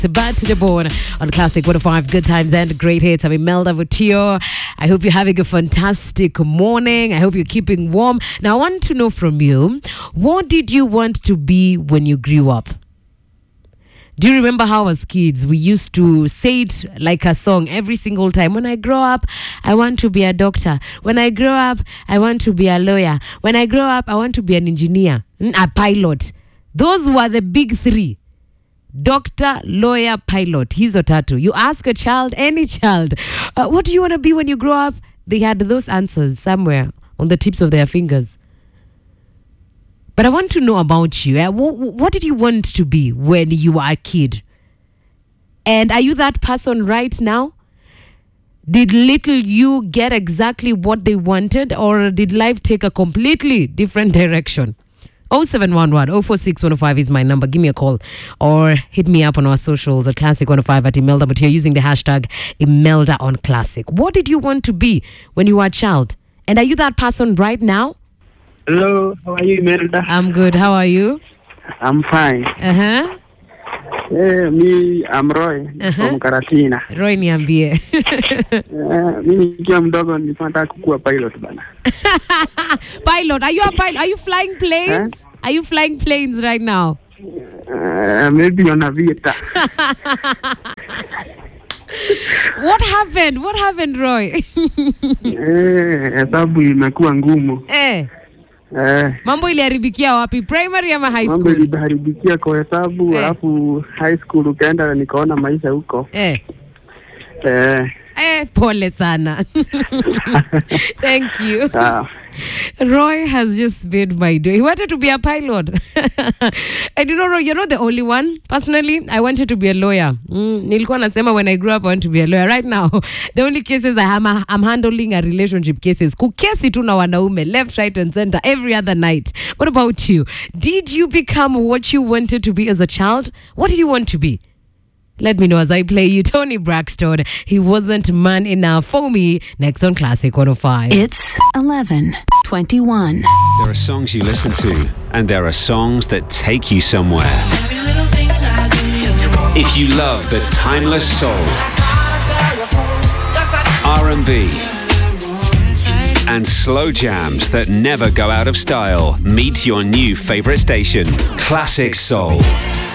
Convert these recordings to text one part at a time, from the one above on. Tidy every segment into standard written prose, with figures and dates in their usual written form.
Bad to the Bone on Classic 105 Good Times and Great Hits. I'm Imelda Vutio. I hope you're having a fantastic morning. I hope you're keeping warm. Now, I want to know from you, what did you want to be when you grew up? Do you remember how as kids we used to say it like a song every single time? When I grow up, I want to be a doctor. When I grow up, I want to be a lawyer. When I grow up, I want to be an engineer, a pilot. Those were the big three. Doctor, lawyer, pilot. Hizo tatu. You ask a child, any child, what do you want to be when you grow up? They had those answers somewhere on the tips of their fingers. But I want to know about you. What did you want to be when you were a kid? And are you that person right now? Did little you get exactly what they wanted, or did life take a completely different direction? 0711 046 105 is my number. Give me a call or hit me up on our socials at Classic 105 at Imelda, but you're using the hashtag Imelda on Classic. What did you want to be when you were a child? And are you that person right now? Hello, how are you, Imelda? I'm good. How are you? I'm fine. I'm Roy from Karatina. Roy, niambie. Mimi nikiwa mdogo nilipata kuwa pilot bana. Pilot? Are you a pilot? Are you flying planes? Are you flying planes right now? Maybe on a Vita. What happened? What happened, Roy? Hesabu imekuwa ngumu. Mambo iliharibikia wapi? Primary ama high school? Mambo iliharibikia kwa hesabu, alafu high school ukaenda nikaona maisha huko. Pole sana. Thank you. Roy has just made my day. He wanted to be a pilot. And you know, Roy, you're not the only one. Personally, I wanted to be a lawyer. Nilikuwa nasema when I grew up, I want to be a lawyer. Right now, the only cases I'm handling are relationship cases. Kukesi tu na wanaume, left, right, and center, every other night. What about you? Did you become what you wanted to be as a child? What did you want to be? Let me know as I play you Tony Braxton. He wasn't man enough for me. Next on Classic 105. It's 11:21. There are songs you listen to, and there are songs that take you somewhere. If you love the timeless soul, R&B, and slow jams that never go out of style, meet your new favorite station, Classic Soul.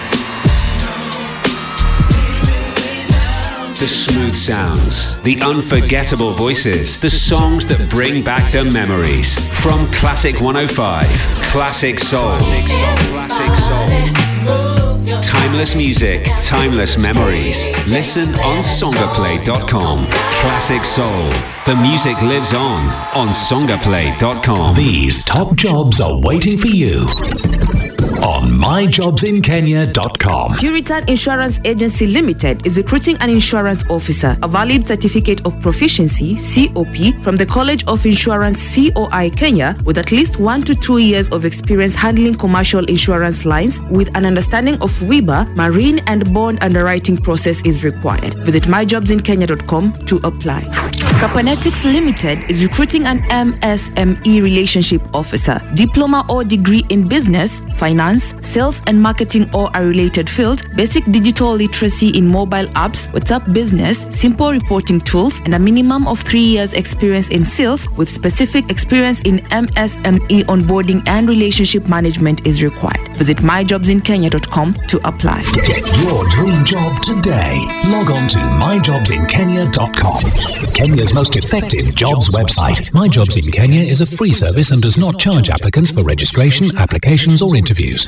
The smooth sounds, the unforgettable voices, the songs that bring back the memories. From Classic 105, Classic Soul. Classic Soul. Timeless music, timeless memories. Listen on songaplay.com. Classic Soul. The music lives on songaplay.com. These top jobs are waiting for you on myjobsinkenya.com. Curitan Insurance Agency Limited is recruiting an insurance officer, a valid certificate of proficiency, COP, from the College of Insurance, COI Kenya, with at least 1 to 2 years of experience handling commercial insurance lines with an understanding of WIBA, marine and bond underwriting process is required. Visit myjobsinkenya.com to apply. Caponetics Limited is recruiting an MSME relationship officer, diploma or degree in business, finance, sales and marketing or a related field, basic digital literacy in mobile apps, WhatsApp business, simple reporting tools, and a minimum of 3 years experience in sales with specific experience in MSME onboarding and relationship management is required. Visit myjobsinkenya.com to apply. Get your dream job today. Log on to myjobsinkenya.com. Kenya's most effective jobs website. My Jobs in Kenya is a free service and does not charge applicants for registration, applications, or interviews.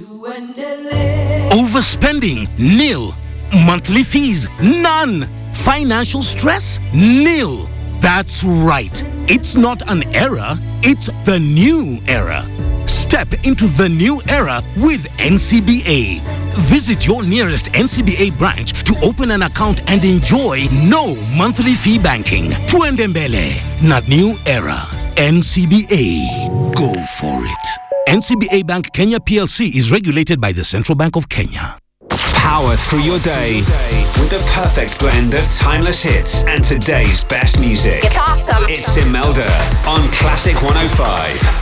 Overspending? Nil. Monthly fees? None. Financial stress? Nil. That's right. It's not an era, it's the new era. Step into the new era with NCBA. Visit your nearest NCBA branch to open an account and enjoy no monthly fee banking. Tuendembele, not new era. NCBA. Go for it. NCBA Bank Kenya PLC is regulated by the Central Bank of Kenya. Power through your day with the perfect blend of timeless hits and today's best music. It's awesome. It's Imelda on Classic 105.